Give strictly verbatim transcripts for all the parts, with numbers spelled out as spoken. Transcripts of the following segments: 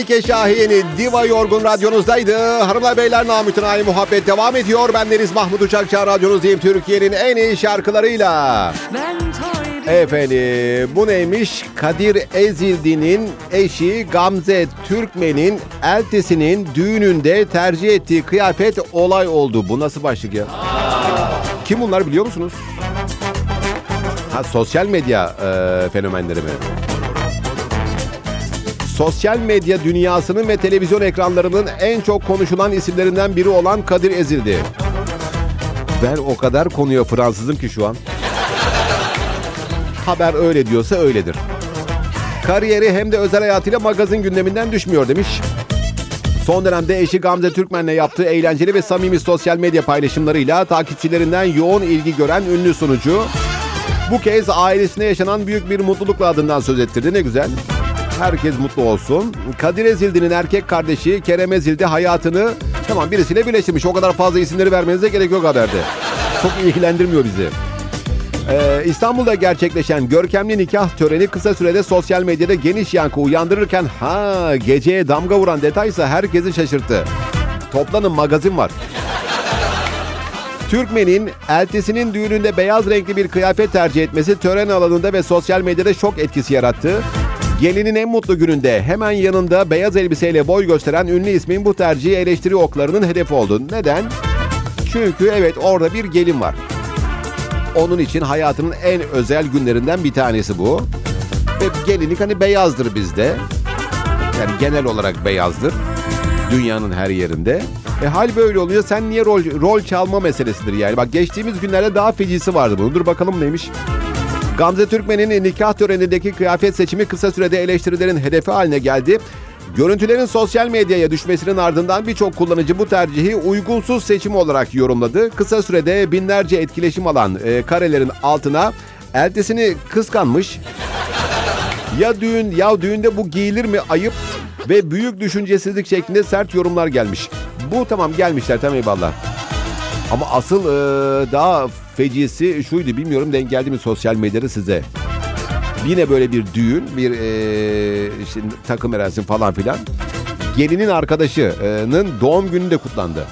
Melike Şahin, Diva Yorgun radyonuzdaydı. Hanımlar beyler, namütenayi muhabbet devam ediyor. Bendeniz Mahmut Uçakçı, radyonuzdayım Türkiye'nin en iyi şarkılarıyla. Efendim, bu neymiş? Kadir Ezildi'nin eşi Gamze Türkmen'in eltisinin düğününde tercih ettiği kıyafet olay oldu. Bu nasıl başlık ya? Kim bunlar biliyor musunuz? Ha, sosyal medya e, fenomenleri mi? Sosyal medya dünyasının ve televizyon ekranlarının en çok konuşulan isimlerinden biri olan Kadir Ezildi. Ben o kadar konuya Fransızım ki şu an. Haber öyle diyorsa öyledir. Kariyeri hem de özel hayatıyla magazin gündeminden düşmüyor demiş. Son dönemde eşi Gamze Türkmen'le yaptığı eğlenceli ve samimi sosyal medya paylaşımlarıyla takipçilerinden yoğun ilgi gören ünlü sunucu bu kez ailesine yaşanan büyük bir mutlulukla adından söz ettirdi. Ne güzel. Herkes mutlu olsun. Kadir Ezildi'nin erkek kardeşi Kerem Ezildi hayatını tamam birisiyle birleştirmiş. O kadar fazla isimleri vermenize gerek yok haberde. Çok ilgilendirmiyor bizi. Ee, İstanbul'da gerçekleşen görkemli nikah töreni kısa sürede sosyal medyada geniş yankı uyandırırken ha geceye damga vuran detaysa herkesi şaşırttı. Toplanın, magazin var. Türkmen'in eltisinin düğününde beyaz renkli bir kıyafet tercih etmesi tören alanında ve sosyal medyada şok etkisi yarattı. Gelinin en mutlu gününde hemen yanında beyaz elbiseyle boy gösteren ünlü ismin bu tercihi eleştiri oklarının hedefi oldu. Neden? Çünkü evet, orada bir gelin var. Onun için hayatının en özel günlerinden bir tanesi bu. Ve gelinlik hani beyazdır bizde. Yani genel olarak beyazdır. Dünyanın her yerinde. E hal böyle oluyor. Sen niye rol, rol çalma meselesidir yani. Bak, geçtiğimiz günlerde daha fecisi vardı bunun. Dur bakalım neymiş. Gamze Türkmen'in nikah törenindeki kıyafet seçimi kısa sürede eleştirilerin hedefi haline geldi. Görüntülerin sosyal medyaya düşmesinin ardından birçok kullanıcı bu tercihi uygunsuz seçim olarak yorumladı. Kısa sürede binlerce etkileşim alan e, karelerin altına eltisini kıskanmış. Ya düğün ya düğünde bu giyilir mi, ayıp ve büyük düşüncesizlik şeklinde sert yorumlar gelmiş. Bu tamam, gelmişler, tamam, eyvallah. Ama asıl e, daha fecisi şuydu, bilmiyorum denk geldi mi sosyal medyada size. Yine böyle bir düğün, bir e, işte, takım merasimi falan filan. Gelinin arkadaşının doğum günü de kutlandı.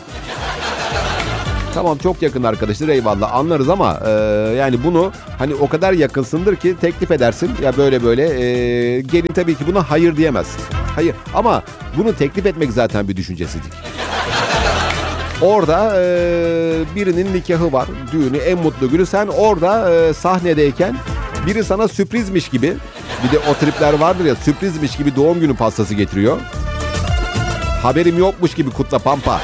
Tamam, çok yakın arkadaşlar, eyvallah, anlarız ama e, yani bunu hani o kadar yakınsındır ki teklif edersin. Ya böyle böyle e, gelin tabii ki buna hayır diyemez. Hayır, ama bunu teklif etmek zaten bir düşüncesizlik. Orada e, birinin nikahı var, düğünü, en mutlu günü. Sen orada e, sahnedeyken biri sana sürprizmiş gibi, bir de o tripler vardır ya, sürprizmiş gibi doğum günü pastası getiriyor. Haberim yokmuş gibi kutla pampa.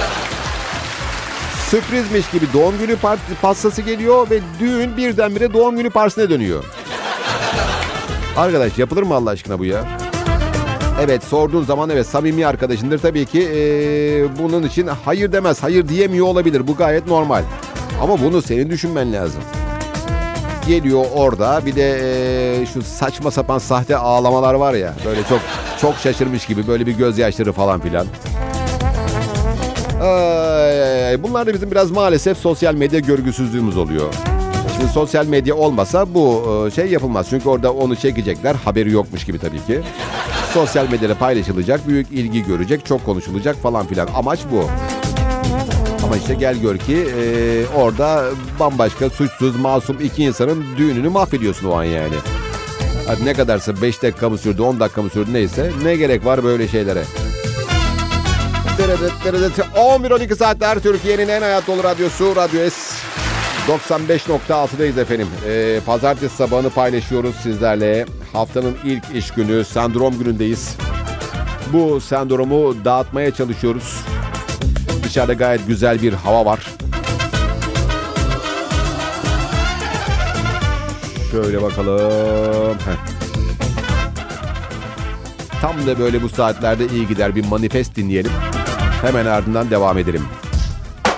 Sürprizmiş gibi doğum günü pastası geliyor ve düğün birdenbire doğum günü partisine dönüyor. Arkadaş, yapılır mı Allah aşkına bu ya? Evet, sorduğun zaman evet samimi arkadaşındır tabii ki ee, bunun için hayır demez, hayır diyemiyor olabilir, bu gayet normal. Ama bunu senin düşünmen lazım. Geliyor orada bir de e, şu saçma sapan sahte ağlamalar var ya, böyle çok çok şaşırmış gibi, böyle bir gözyaşları falan filan. Ay, bunlar da bizim biraz maalesef sosyal medya görgüsüzlüğümüz oluyor. Şimdi sosyal medya olmasa bu şey yapılmaz. Çünkü orada onu çekecekler, haberi yokmuş gibi tabii ki. Sosyal medyada paylaşılacak, büyük ilgi görecek, çok konuşulacak falan filan. Amaç bu. Ama işte gel gör ki e, orada bambaşka suçsuz, masum iki insanın düğününü mahvediyorsun o an yani. Hadi ne kadarsa beş dakika mı sürdü, on dakika mı sürdü, neyse. Ne gerek var böyle şeylere? on bir on iki saatler Türkiye'nin en hayat dolu radyosu Radyo S. doksan beş nokta altıdayız efendim. Ee, Pazartesi sabahını paylaşıyoruz sizlerle. Haftanın ilk iş günü, sendrom günündeyiz. Bu sendromu dağıtmaya çalışıyoruz. Dışarıda gayet güzel bir hava var. Şöyle bakalım. Heh. Tam da böyle bu saatlerde iyi gider, bir manifest dinleyelim. Hemen ardından devam edelim.